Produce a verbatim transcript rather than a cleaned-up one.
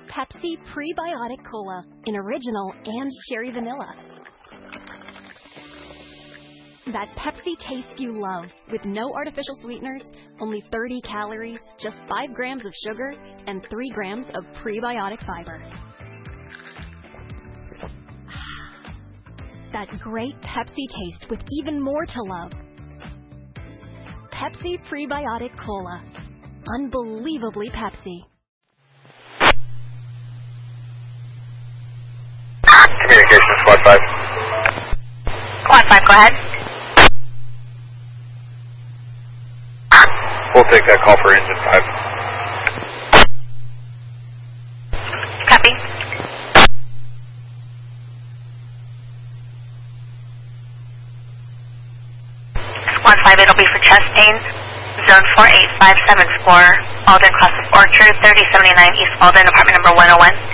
Pepsi Prebiotic Cola in original and cherry vanilla. That Pepsi taste you love, with no artificial sweeteners, only thirty calories, just five grams of sugar, and three grams of prebiotic fiber. That great Pepsi taste with even more to love. Pepsi Prebiotic Cola. Unbelievably Pepsi. Communication, Squad five. Squad five, go ahead. We'll take that call for engine five. Copy. Squad five, it'll be for chest pain. Zone four eight five seven four, Alden, Cross of Orchard, thirty seventy-nine East Alden, apartment number one oh one.